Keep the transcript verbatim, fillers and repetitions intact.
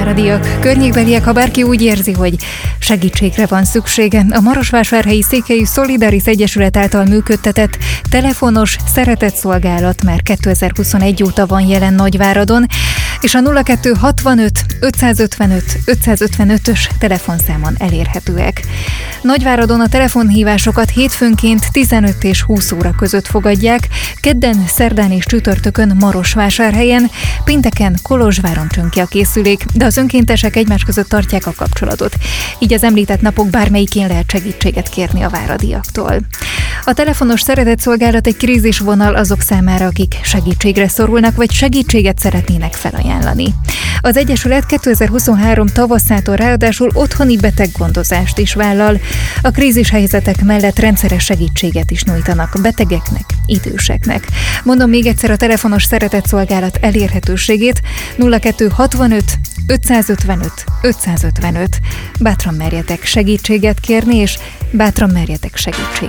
váradiak. Környékbeliek, ha bárki úgy érzi, hogy segítségre van szüksége, a Marosvásárhelyi Székelyű Szolidaris Egyesület által működtetett telefonos szeretetszolgálat már kétezer-huszonegy óta van jelen Nagyváradon, és a nulla kettő hatvanöt ötszázötvenöt ötszázötvenötös telefonszámon elérhetőek. Nagyváradon a telefonhívásokat hétfőnként tizenöt és húsz óra között fogadják, kedden, szerdán és csütörtökön Marosvásárhelyen, pénteken Kolozsváron csöng ki a készülék, de az önkéntesek egymás között tartják a kapcsolatot. Így az említett napok bármelyikén lehet segítséget kérni a váradiaktól. A telefonos szeretetszolgálat egy krízisvonal azok számára, akik segítségre szorulnak, vagy segítséget szeretnének felajánlani. Az Egyesület kétezer-huszonhárom tavaszától ráadásul otthoni beteggondozást is vállal. A krízis helyzetek mellett rendszeres segítséget is nyújtanak betegeknek, időseknek. Mondom még egyszer a telefonos szeretetszolgálat elérhetőségét: nulla kettő hatvanöt ötszázötvenöt ötszázötvenöt. Bátran merjetek segítséget kérni, és bátran merjetek segítséget